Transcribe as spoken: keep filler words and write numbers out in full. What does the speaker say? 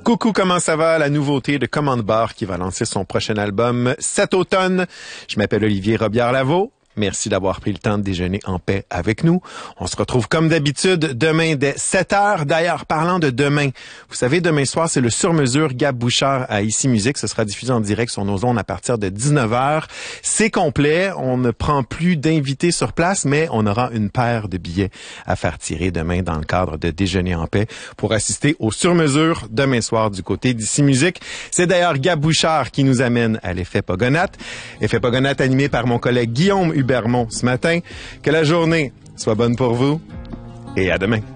Coucou, comment ça va? La nouveauté de Command Bar qui va lancer son prochain album cet automne. Je m'appelle Olivier Robillard-Lavaux. Merci d'avoir pris le temps de déjeuner en paix avec nous. On se retrouve comme d'habitude demain dès sept heures. D'ailleurs, parlant de demain, vous savez, demain soir, c'est le sur-mesure Gab Bouchard à Ici Musique. Ce sera diffusé en direct sur nos ondes à partir de dix-neuf heures. C'est complet. On ne prend plus d'invités sur place, mais on aura une paire de billets à faire tirer demain dans le cadre de Déjeuner en paix pour assister au sur-mesure demain soir du côté d'Ici Musique. C'est d'ailleurs Gab Bouchard qui nous amène à l'Effet Pogonate. Effet Pogonate animé par mon collègue Guillaume Hubermont ce matin. Que la journée soit bonne pour vous et à demain.